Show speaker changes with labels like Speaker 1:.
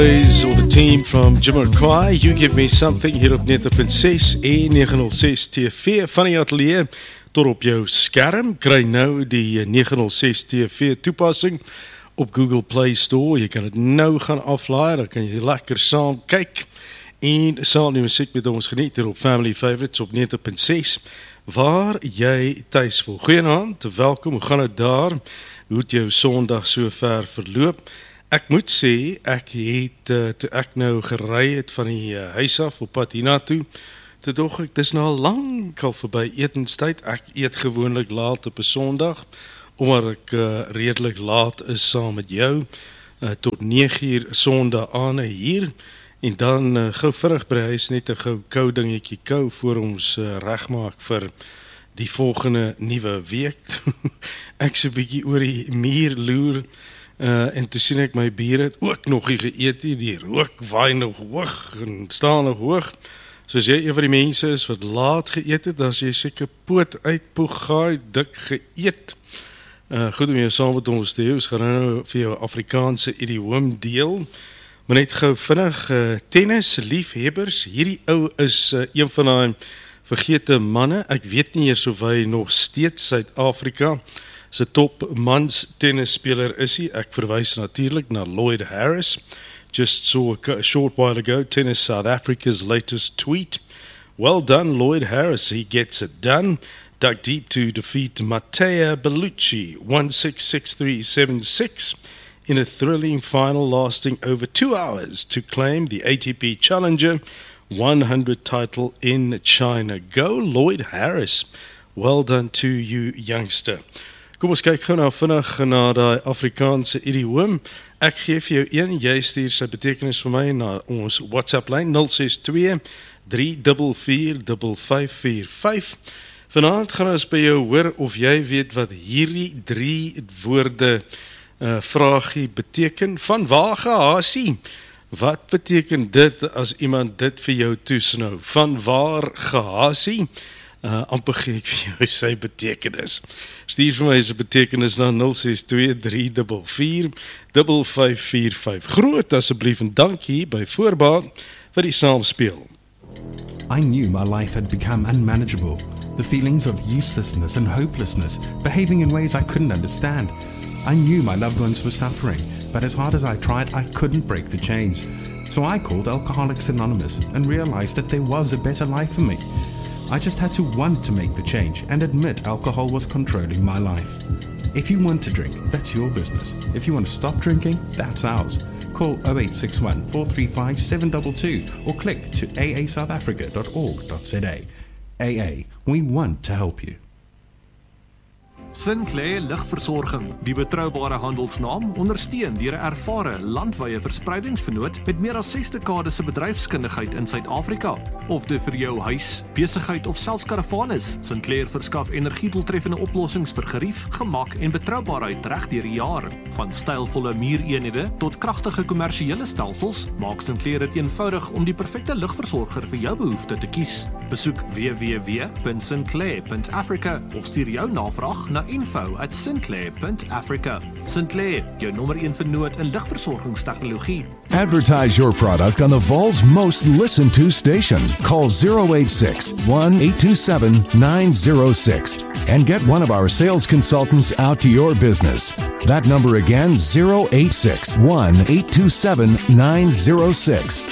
Speaker 1: Or the team from Jamiroquai, You Give Me Something hier op 90.6 en 906 TV van die atelier tot op jou skerm. Kry nou die 906 TV toepassing op Google Play Store. Jy kan dit nou gaan aflaai, dan kan jy lekker saam kyk en saam die musiek met ons geniet hier op Family Favorites op 90.6 waar jy tuis voel. Goeienaand, welkom, hoe gaan dit daar? Hoe het jou Sondag so ver verloop? Ek moet sê, ek het, toe ek nou gery het van die huis af op pad hiernatoe, toe dog ek, dis nou al lang al verby etenstyd. Ek eet gewoonlik laat op 'n Sondag, omdat ek redelik laat is saam met jou, tot 9:00 Sondag aan hier, en dan gou vinnig by die huis net 'n gou kou dingetjie kou, voor ons regmaak vir die volgende nuwe week. Ek so 'n bietjie oor die muur loer, en toe sien ek my bier het ook nog nie geëet nie, die rook waai nog hoog en staan nog hoog. So as jy een van die mense is wat laat geëet het, as jy seker poot uitpoeg gaai, dik geëet. Goed om jou saam met ons te hê, ons gaan nou vir jou Afrikaanse idioom deel, maar net gou vinnig, tennis liefhebbers, hierdie ou is een van die vergete manne, ek weet nie eers of hy nog steeds Suid-Afrika se top mans tennisspeler is hy. Ek verwys natuurlik na Lloyd Harris. Just saw a short while ago, Tennis South Africa's latest tweet. Well done, Lloyd Harris. He gets it done. Dug deep to defeat Matteo Bellucci, 1-6, 6-3, 7-6, in a thrilling final lasting over 2 hours to claim the ATP Challenger 100 title in China. Go, Lloyd Harris. Well done to you, youngster. Kom ons kyk gou nou vinnig na die Afrikaanse idioom. Ek gee vir jou een, jy stuur sy betekenis vir my na ons WhatsApp lyn 062 344 5545. Vanaand gaan ons by jou hoor of jy weet wat hierdie 3 woorde vraagie beteken. Van waar gehasie? Wat beteken dit as iemand dit vir jou toesnou? Van waar gehasie? Amper gee ek vir jou sy betekenis. Stuur vir my sy betekenis na 062 344 5545. Groot asseblief en dankie by voorbaat vir die saamspeel.
Speaker 2: I knew my life had become unmanageable. The feelings of uselessness and hopelessness, behaving in ways I couldn't understand. I knew my loved ones were suffering, but as hard as I tried, I couldn't break the chains. So I called Alcoholics Anonymous and realized that there was a better life for me. I just had to want to make the change and admit alcohol was controlling my life. If you want to drink, that's your business. If you want to stop drinking, that's ours. Call 0861 435 722 or click to aasouthafrica.org.za. AA, we want to help you.
Speaker 3: Sinclair Ligversorging, die betroubare handelsnaam, ondersteun deur 'n ervare landwyse verspreidingsvernoot met meer as 6 dekades se bedryfskundigheid in Suid-Afrika. Of dit vir jou huis, besigheid of selfs karavaan is, Sinclair verskaf energiedoeltreffende oplossings vir gerief, gemak en betroubaarheid reg deur die jaar. Van stylvolle muureenhede tot kragtige kommersiële stelsels, maak Sinclair dit eenvoudig om die perfekte ligversorger vir jou behoefte te kies. Besoek www.sinclair.africa of stuur jou navraag na info@sinclair.africa. Sinclair, jou nommer 1 vernoot in ligversorgingstegnologie.
Speaker 4: Advertise your product on the Vol's most listened to station. Call 086-1827-906 and get one of our sales consultants out to your business. That number again, 086-1827-906.